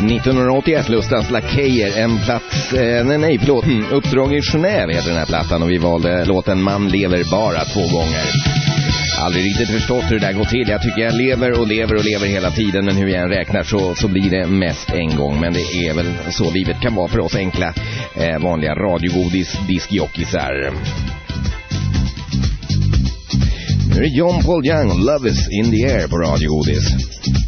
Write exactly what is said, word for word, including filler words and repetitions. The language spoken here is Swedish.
nittonhundraåttioett, Lustans Lakejer, en plats, eh, nej, nej förlåt, mm, Uppdrag i Genève heter den här plattan, och vi valde låten Man lever bara två gånger. Aldrig riktigt förstått hur det där går till. Jag tycker jag lever och lever och lever hela tiden, men hur jag än räknar så, så blir det mest en gång. Men det är väl så livet kan vara för oss enkla, eh, vanliga radiogodis diskjockisar. Nu är det John Paul Young, Love is in the air på radiogodis.